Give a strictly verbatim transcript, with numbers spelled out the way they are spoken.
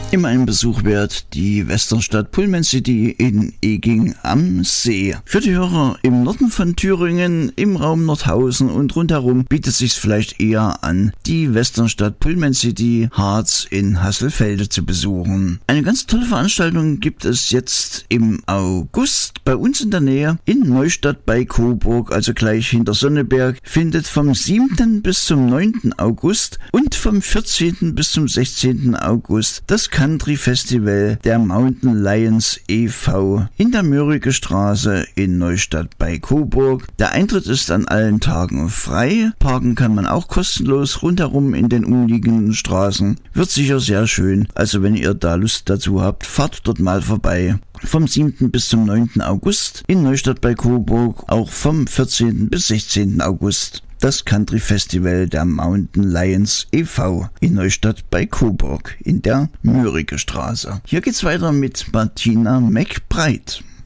Immer ein Besuch wert, die Westernstadt Pullman City in Eging am See. Für die Hörer im Norden von Thüringen, im Raum Nordhausen und rundherum bietet es sich vielleicht eher an, die Westernstadt Pullman City Harz in Hasselfelde zu besuchen. Eine ganz tolle Veranstaltung gibt es jetzt im August bei uns in der Nähe in Neustadt bei Coburg, also gleich hinter Sonneberg, findet vom siebten bis zum neunten August und vom vierzehnten bis zum sechzehnten August das Country Festival der Mountain Lions e V in der Mörike Straße in Neustadt bei Coburg. Der Eintritt ist an allen Tagen frei. Parken kann man auch kostenlos rundherum in den umliegenden Straßen. Wird sicher sehr schön. Also wenn ihr da Lust dazu habt, fahrt dort mal vorbei. Vom siebten bis zum neunten August in Neustadt bei Coburg, auch vom vierzehnten bis sechzehnten August. Das Country Festival der Mountain Lions e V in Neustadt bei Coburg in der Mörike Straße. Hier geht's weiter mit Martina McBride.